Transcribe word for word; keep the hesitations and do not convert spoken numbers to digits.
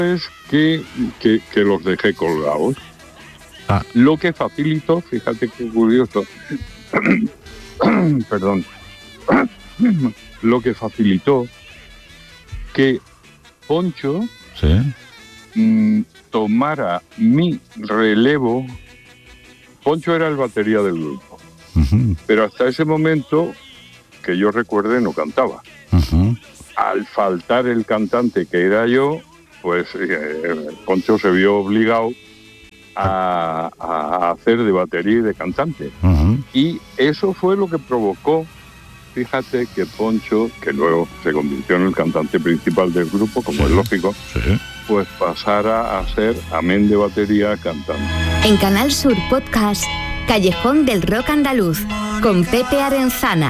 es que, que, que los dejé colgados. Ah. Lo que facilitó, fíjate qué curioso, perdón, lo que facilitó que Poncho sí. mm, tomara mi relevo. Poncho era el batería del grupo, Uh-huh. pero hasta ese momento, que yo recuerde, no cantaba. Uh-huh. Al faltar el cantante que era yo, pues eh, Poncho se vio obligado a, a hacer de batería y de cantante. Uh-huh. Y eso fue lo que provocó, fíjate, que Poncho, que luego se convirtió en el cantante principal del grupo, como sí, es lógico, sí. pues pasara a ser, amén de batería, cantante. En Canal Sur Podcast, Callejón del Rock Andaluz, con Pepe Arenzana.